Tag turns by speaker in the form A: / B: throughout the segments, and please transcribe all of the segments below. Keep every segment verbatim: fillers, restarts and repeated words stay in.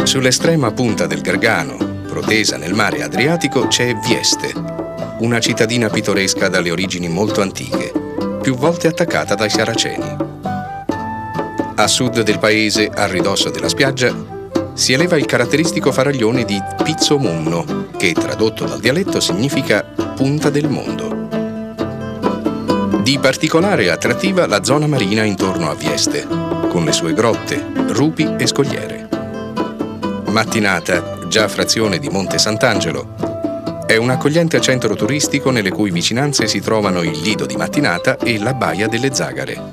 A: Sull'estrema punta del Gargano, protesa nel mare Adriatico, c'è Vieste, una cittadina pittoresca dalle origini molto antiche, più volte attaccata dai Saraceni. A sud del paese, a ridosso della spiaggia, si eleva il caratteristico faraglione di Pizzo Munno, che tradotto dal dialetto significa punta del mondo. Di particolare attrattiva la zona marina intorno a Vieste, con le sue grotte, rupi e scogliere. Mattinata, già frazione di Monte Sant'Angelo, è un accogliente centro turistico nelle cui vicinanze si trovano il Lido di Mattinata e la Baia delle Zagare.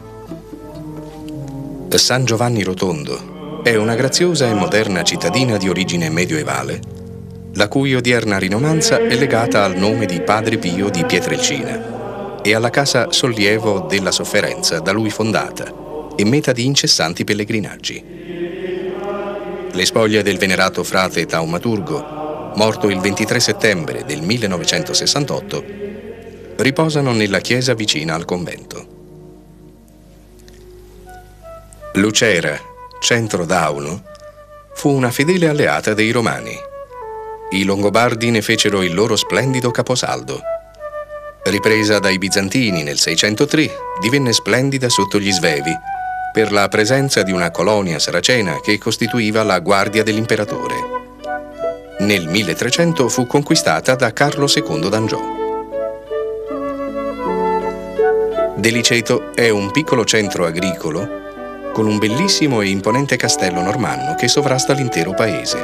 A: San Giovanni Rotondo è una graziosa e moderna cittadina di origine medioevale, la cui odierna rinomanza è legata al nome di Padre Pio di Pietrelcina e alla casa Sollievo della Sofferenza da lui fondata e meta di incessanti pellegrinaggi. Le spoglie del venerato frate taumaturgo, morto il ventitré settembre del millenovecentosessantotto, riposano nella chiesa vicina al convento. Lucera, centro d'Auno, fu una fedele alleata dei Romani. I Longobardi ne fecero il loro splendido caposaldo. Ripresa dai Bizantini nel seicentotré, divenne splendida sotto gli Svevi, per la presenza di una colonia saracena che costituiva la guardia dell'imperatore. Nel milletrecento fu conquistata da Carlo secondo d'Angiò. Deliceto è un piccolo centro agricolo con un bellissimo e imponente castello normanno che sovrasta l'intero paese.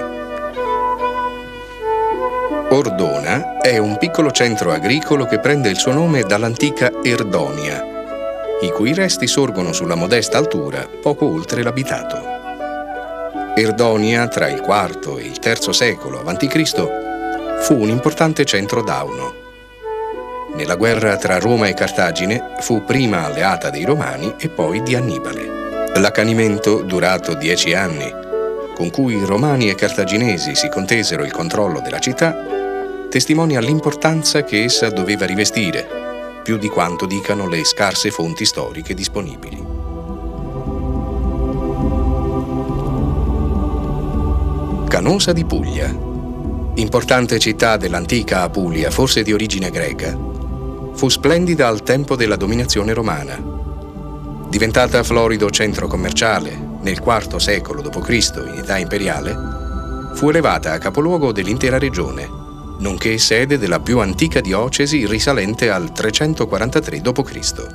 A: Ordona è un piccolo centro agricolo che prende il suo nome dall'antica Erdonia, i cui resti sorgono sulla modesta altura poco oltre l'abitato. Erdonia, tra il quarto e il terzo secolo avanti Cristo, fu un importante centro dauno. Nella guerra tra Roma e Cartagine fu prima alleata dei Romani e poi di Annibale. L'accanimento, durato dieci anni, con cui Romani e Cartaginesi si contesero il controllo della città, testimonia l'importanza che essa doveva rivestire, più di quanto dicano le scarse fonti storiche disponibili. Canosa di Puglia, importante città dell'antica Apulia, forse di origine greca, fu splendida al tempo della dominazione romana. Diventata florido centro commerciale nel quarto secolo dopo Cristo in età imperiale, fu elevata a capoluogo dell'intera regione, nonché sede della più antica diocesi risalente al trecentoquarantatré dopo Cristo.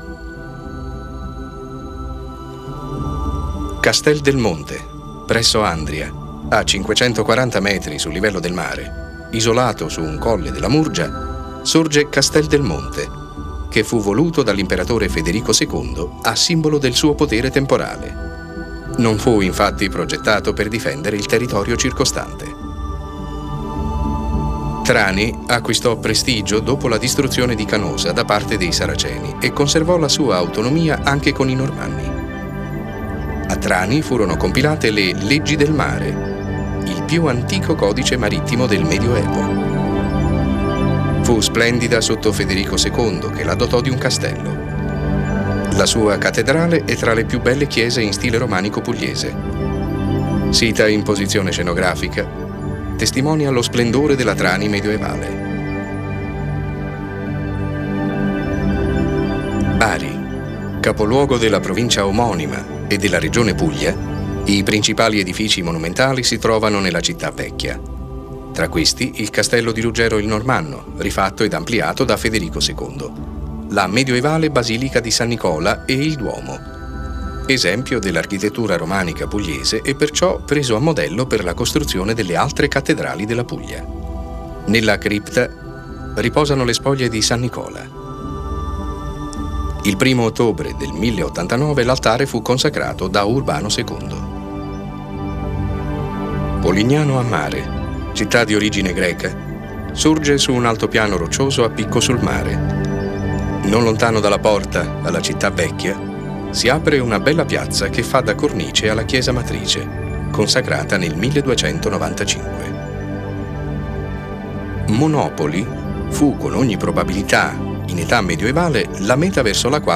A: Castel del Monte, presso Andria, a cinquecentoquaranta metri sul livello del mare, isolato su un colle della Murgia, sorge Castel del Monte, che fu voluto dall'imperatore Federico secondo a simbolo del suo potere temporale. Non fu infatti progettato per difendere il territorio circostante. Trani acquistò prestigio dopo la distruzione di Canosa da parte dei Saraceni e conservò la sua autonomia anche con i Normanni. A Trani furono compilate le Leggi del Mare, il più antico codice marittimo del Medioevo. Fu splendida sotto Federico secondo, che la dotò di un castello. La sua cattedrale è tra le più belle chiese in stile romanico pugliese. Sita in posizione scenografica, testimonia lo splendore della Trani medioevale. Bari, capoluogo della provincia omonima e della regione Puglia, i principali edifici monumentali si trovano nella città vecchia. Tra questi il castello di Ruggero il Normanno, rifatto ed ampliato da Federico secondo, la medioevale basilica di San Nicola e il Duomo, esempio dell'architettura romanica pugliese e perciò preso a modello per la costruzione delle altre cattedrali della Puglia. Nella cripta riposano le spoglie di San Nicola. Il primo ottobre del mille ottantanove l'altare fu consacrato da Urbano secondo. Polignano a Mare, città di origine greca, sorge su un altopiano roccioso a picco sul mare. Non lontano dalla porta, alla città vecchia, si apre una bella piazza che fa da cornice alla chiesa matrice, consacrata nel milleduecentonovantacinque. Monopoli fu con ogni probabilità, in età medioevale, la meta verso la quale